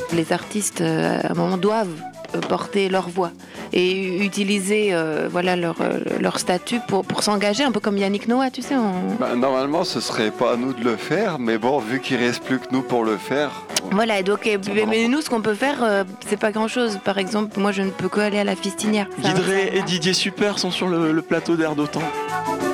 Les artistes, à un moment, doivent porter leur voix et utiliser leur statut pour s'engager, un peu comme Yannick Noah, tu sais. Normalement, ce serait pas à nous de le faire, mais bon, vu qu'il reste plus que nous pour le faire... Voilà, donc, mais nous, ce qu'on peut faire, c'est pas grand-chose. Par exemple, moi, je ne peux qu'aller à la Fistinière. Guideret et Didier Super sont sur le plateau d'Air d'Otan.